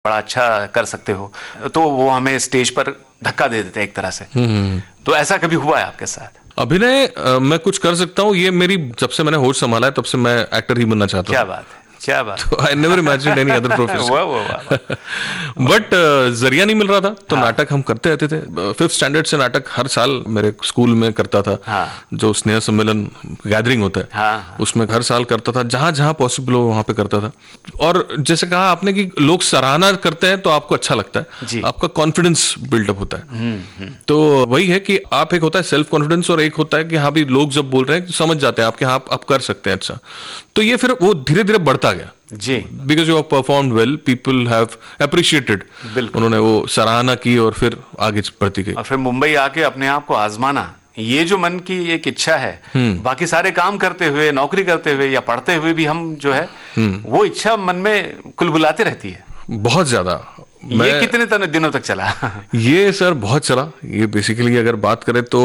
बड़ा अच्छा कर सकते हो, तो वो हमें स्टेज पर धक्का दे देते हैं एक तरह से। तो ऐसा कभी हुआ है आपके साथ? अभिनय मैं कुछ कर सकता हूँ, ये मेरी जब से मैंने होश संभाला है तब से मैं एक्टर ही बनना चाहता हूँ। क्या बात है, क्या बात। तो I never imagined any other profession. But जरिया नहीं मिल रहा था, तो नाटक हम करते रहते थे। 5th स्टैंडर्ड से नाटक हर साल मेरे स्कूल में करता था। जो स्नेह सम्मेलन गैदरिंग होता है, उसमें हर साल करता था, जहां जहां पॉसिबल हो वहां पे करता था। और जैसे कहा आपने कि लोग सराहना करते हैं तो आपको अच्छा लगता है, आपका कॉन्फिडेंस बिल्डअप होता है। तो वही है कि आप, एक होता है सेल्फ कॉन्फिडेंस और एक होता है कि हाँ भी लोग जब बोल रहे हैं समझ जाते हैं आपके, हाँ आप कर सकते हैं अच्छा। तो ये फिर वो धीरे धीरे बढ़ता गया जी, because you have performed well, people have appreciated, उन्होंने वो सराहना की और फिर आगे बढ़ती गई। और फिर मुंबई आके अपने आप को आजमाना, ये जो मन की एक इच्छा है, बाकी सारे काम करते हुए, नौकरी करते हुए या पढ़ते हुए भी हम जो है वो इच्छा मन में कुलबुलाती रहती है बहुत ज्यादा। ये कितने दिनों तक चला? ये सर बहुत चला। ये बेसिकली अगर बात करें तो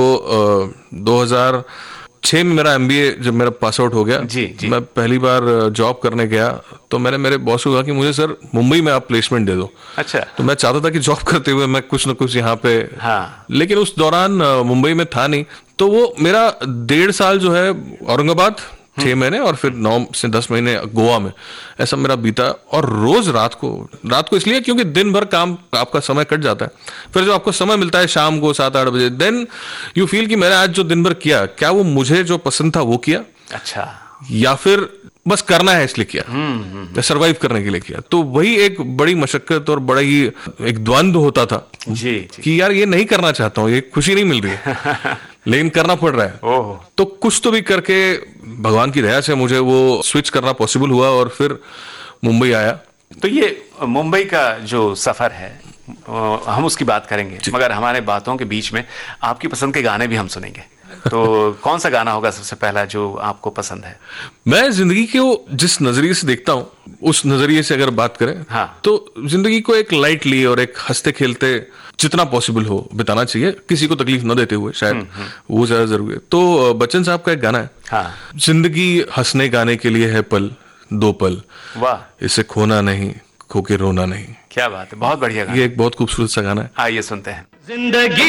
2006 में मेरा MBA जब मेरा पास आउट हो गया, जी। मैं पहली बार जॉब करने गया, तो मैंने मेरे बॉस को कहा कि मुझे सर मुंबई में आप प्लेसमेंट दे दो। अच्छा। तो मैं चाहता था कि जॉब करते हुए मैं कुछ ना कुछ यहाँ पे, लेकिन उस दौरान मुंबई में था नहीं। तो वो मेरा 1.5 साल जो है औरंगाबाद, 6 महीने, और फिर 9 से 10 महीने गोवा में, ऐसा मेरा बीता। और रोज रात को इसलिए क्योंकि दिन भर काम, आपका समय कट जाता है, फिर जो आपको समय मिलता है शाम को 7-8 बजे, देन यू फील कि मैंने आज जो दिन भर किया, क्या वो मुझे जो पसंद था वो किया, अच्छा, या या फिर बस करना है इसलिए किया, सरवाइव करने के लिए किया। तो वही एक बड़ी मशक्कत और बड़ा ही एक द्वंद्व होता था जी। कि यार ये नहीं करना चाहता हूँ, ये खुशी नहीं मिल रही है लेकिन करना पड़ रहा है। तो कुछ तो भी करके भगवान की दया से मुझे वो स्विच करना पॉसिबल हुआ और फिर मुंबई आया। तो ये मुंबई का जो सफर है हम उसकी बात करेंगे, मगर हमारे बातों के बीच में आपकी पसंद के गाने भी हम सुनेंगे। तो कौन सा गाना होगा सबसे पहला जो आपको पसंद है? मैं जिंदगी को जिस नजरिए से देखता हूँ, उस नजरिए से अगर बात करें, तो जिंदगी को एक लाइटली और एक हंसते खेलते जितना पॉसिबल हो बिताना चाहिए, किसी को तकलीफ न देते हुए, शायद वो ज्यादा जरूरी है। तो बच्चन साहब का एक गाना है, जिंदगी हंसने गाने के लिए है पल, 2 पल, वाह, इसे खोना नहीं, खो के रोना नहीं। क्या बात है, बहुत बढ़िया गाना। ये एक बहुत खूबसूरत सा गाना है, आइए सुनते हैं। जिंदगी